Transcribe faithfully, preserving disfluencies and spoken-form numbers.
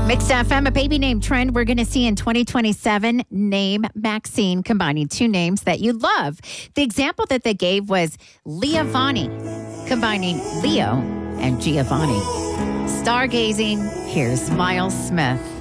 Mixed F M, a baby name trend we're going to see in twenty twenty-seven. Name Maxine, combining two names that you love. The example that they gave was Leovani, combining Leo and Giovanni. Stargazing, here's Miles Smith.